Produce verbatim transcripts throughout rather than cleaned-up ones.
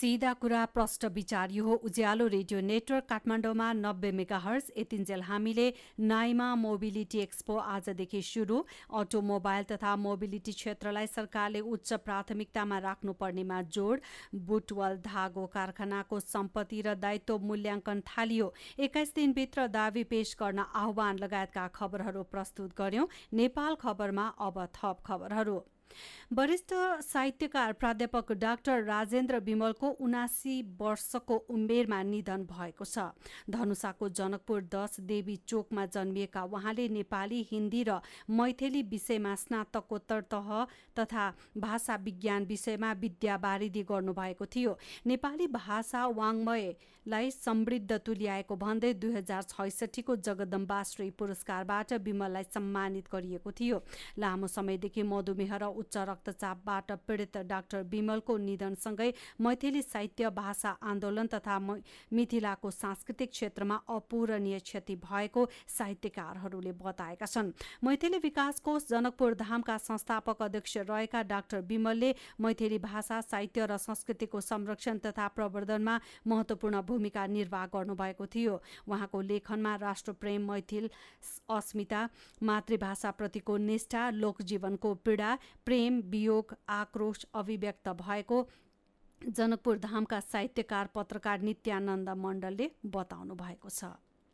सीधा कुरा प्रष्ट विचार यो उज्यालो रेडियो नेटवर्क काठमाडौँमा नब्बे मेगाहर्ज यतिन्जेल हामीले नाइमा मोबिलिटी एक्सपो आजदेखि सुरु। अटोमोबाइल तथा मोबिलिटी क्षेत्रलाई सरकारले उच्च प्राथमिकतामा राख्नुपर्नेमा जोड। बुटवल धागो कारखानाको सम्पत्ति र दायित्व मूल्याङ्कन थालियो। एक्काइस दिनभित्र दावी पेश गर्न आह्वान लगायतका खबरहरू प्रस्तुत गर्यौं। नेपाल खबरमा अब थप खबरहरू। वरिष्ठ साहित्यकार प्राध्यापक डाक्टर राजेन्द्र विमलको उनासी वर्षको उमेरमा निधन भएको छ। धनुषाको जनकपुर दश देवी चोकमा जन्मिएका उहाँले नेपाली, हिन्दी र मैथिली विषयमा स्नातकोत्तर तह तथा भाषा विज्ञान विषयमा विद्यावारिधि गर्नुभएको थियो। नेपाली भाषा वाङ्मयलाई समृद्ध तुल्याएको भन्दै दुई हजार छैसठीको जगदम्बाश्री पुरस्कारबाट विमललाई सम्मानित गरिएको थियो। लामो समयदेखि मधुमेह र उच्च रक्तचापबाट पीडित डाक्टर विमलको निधनसँगै मैथिली साहित्य, भाषा आन्दोलन तथा मिथिलाको सांस्कृतिक क्षेत्रमा अपूरणीय क्षति भएको साहित्यकारहरूले बताएका छन्। मैथिली विकास कोष जनकपुर धामका संस्थापक अध्यक्ष रहेका डाक्टर विमलले मैथिली भाषा, साहित्य र संस्कृतिको संरक्षण तथा प्रवर्धनमा महत्त्वपूर्ण भूमिका निर्वाह गर्नुभएको थियो। उहाँको लेखनमा राष्ट्रप्रेम, मैथिल अस्मिता, मातृभाषाप्रतिको निष्ठा, लोकजीवनको पीडा, प्रेम, वियोग, आक्रोश अभिव्यक्त भएको जनकपुर धामका साहित्यकार पत्रकार नित्यानन्द मण्डलले बताउनु भएको छ।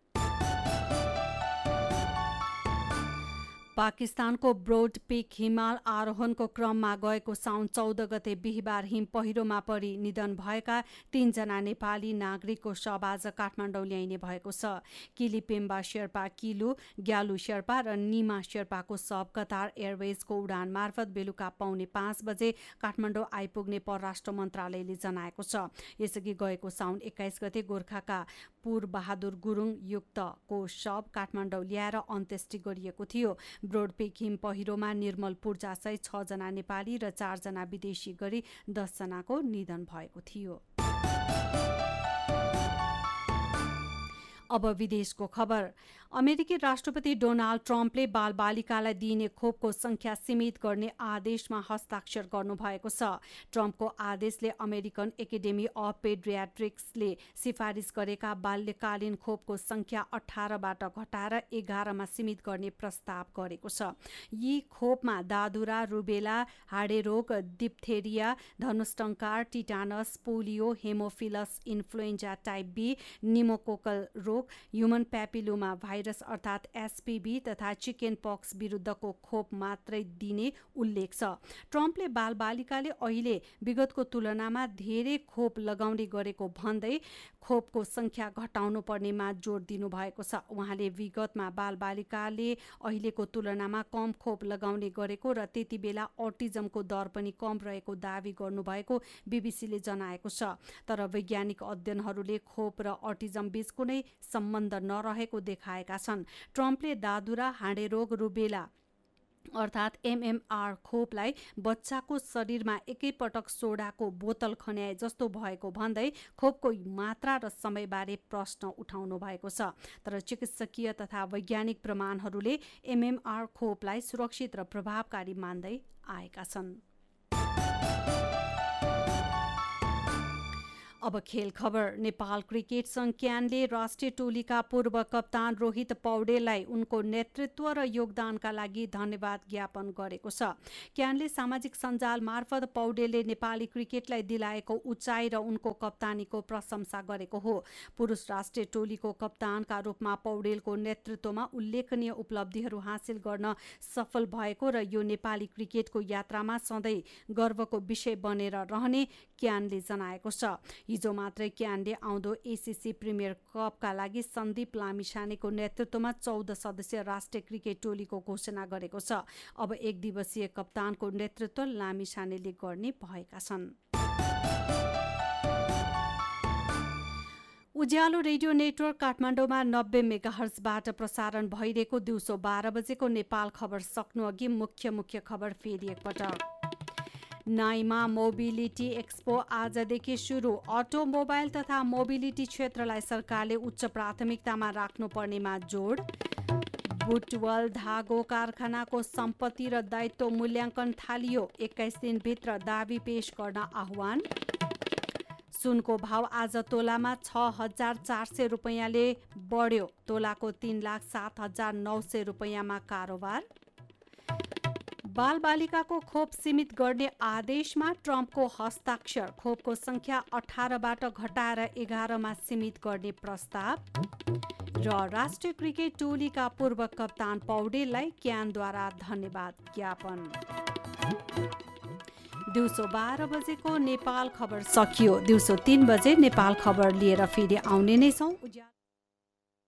पाकिस्तानको ब्रोड पिक हिमाल आरोहणको क्रममा गएको साउन चौध गते बिहिबार हिम पहिरोमा परि निधन भएका तीनजना नेपाली नागरिकको शव आज काठमाडौँ ल्याइने भएको छ। किली पेम्बा शेर्पा किलु, ग्यालु शेर्पा र निमा शेर्पाको शव कतार एयरवेजको उडान मार्फत बेलुका पाउने पाँच बजे काठमाडौँ आइपुग्ने परराष्ट्र मन्त्रालयले जनाएको छ। यसअघि गएको साउन एक्काइस गते गोर्खाका पुर बहादुर गुरुङ युक्तको शव काठमाडौँ ल्याएर अन्त्येष्टि गरिएको थियो। ब्रोडपिक हिम पहिरोमा निर्मल पूर्जासहित छ जना नेपाली र चार जना विदेशी गरी दस जनाको निधन भएको थियो। अब विदेशको खबर। अमेरिकी राष्ट्रपति डोनाल्ड ट्रम्पले बालबालिकालाई दिइने खोपको संख्या सीमित गर्ने आदेशमा हस्ताक्षर गर्नुभएको छ। ट्रम्पको आदेशले अमेरिकन एकाडेमी अफ पेडियाट्रिक्सले सिफारिस गरेका बाल्यकालीन खोपको संख्या अठारबाट घटाएर एघारमा सीमित गर्ने प्रस्ताव गरेको छ। यी खोपमा दादुरा, rubella, हाडेरोग, diphtheria, धनुष्टङ्कार, tetanus, polio, Haemophilus influenza type be, pneumococcal रोग, ह्युमन प्यापिलोमा भाइरस अर्थात् एसपीभी तथा चिकन पक्स विरुद्धको खोप मात्रै दिने उल्लेख छ। ट्रम्पले बालबालिकाले अहिले विगतको तुलनामा धेरै खोप लगाउने गरेको भन्दै खोपको संख्या घटाउनु पर्नेमा जोड दिनुभएको छ। उहाँले विगतमा बालबालिकाले अहिलेको तुलनामा कम खोप लगाउने गरेको र त्यति बेला अटिजमको दर पनि कम रहेको दावी गर्नुभएको बीबीसीले जनाएको छ। तर वैज्ञानिक अध्ययनहरूले खोप र अटिजम बीच कुनै सम्बन्ध नरहेको देखाएका छन्। ट्रम्पले दादुरा, हाँडेरोग, रुबेला अर्थात् एमएमआर खोपलाई बच्चाको शरीरमा एकैपटक सोडाको बोतल खन्याए जस्तो भएको भन्दै खोपको मात्रा र समयबारे प्रश्न उठाउनु भएको छ। तर चिकित्सकीय तथा वैज्ञानिक प्रमाणहरूले एमएमआर खोपलाई सुरक्षित र प्रभावकारी मान्दै आएका छन्। अब खेल खबर। नेपाल क्रिकेट संघ क्यानले राष्ट्रिय टोलीका पूर्व कप्तान रोहित पौडेललाई उनको नेतृत्व र योगदानका लागि धन्यवाद ज्ञापन गरेको छ। क्यानले सामाजिक सञ्जाल मार्फत पौडेलले नेपाली क्रिकेटलाई दिलाएको उचाइ र उनको कप्तानीको प्रशंसा गरेको हो। पुरुष राष्ट्रिय टोलीको कप्तानका रूपमा पौडेलको नेतृत्वमा उल्लेखनीय उपलब्धिहरू हासिल गर्न सफल भएको र यो नेपाली क्रिकेटको यात्रामा सधैँ गर्वको विषय बनेर रहने क्यानले जनाएको छ। हिजो मात्रै क्यानले आउँदो एसीसी प्रिमियर कपका लागि सन्दीप लामिछानेको नेतृत्वमा चौध सदस्यीय राष्ट्रिय क्रिकेट टोलीको घोषणा गरेको छ। अब एक दिवसीय कप्तानको नेतृत्व लामिछानेले गर्ने भएका छन्। उज्यालो रेडियो नेटवर्क काठमाडौँमा नब्बे मेगाहर्जबाट प्रसारण भइरहेको दिउँसो बाह्र बजेको नेपाल खबर सक्नु अघि मुख्य मुख्य खबर फेरि एकपटक। नाइमा मोबिलिटी एक्सपो आजदेखि सुरु। अटोमोबाइल तथा मोबिलिटी क्षेत्रलाई सरकारले उच्च प्राथमिकतामा राख्नुपर्नेमा जोड। बुटवल धागो कारखानाको सम्पत्ति र दायित्व मूल्याङ्कन थालियो। एक्काइस दिनभित्र दावी पेश गर्न आह्वान। सुनको भाव आज तोलामा छ हजार चार सय रुपियाँले बढ्यो। तोलाको तीन लाख सात हजार नौ सय रुपियाँमा कारोबार। बालबालिकाको खोप सीमित गर्ने आदेशमा ट्रम्पको हस्ताक्षर। खोपको संख्या अठारबाट घटाएर एघारमा सीमित गर्ने प्रस्ताव। र राष्ट्रिय क्रिकेट टोलीका पूर्व कप्तान पौडेललाई क्यानद्वारा धन्यवाद ज्ञापन। दिउँसो बाह्र बजेको नेपाल खबर सकियो। दिउँसो तीन बजे नेपाल खबर लिएर फेरि आउने नै छौँ।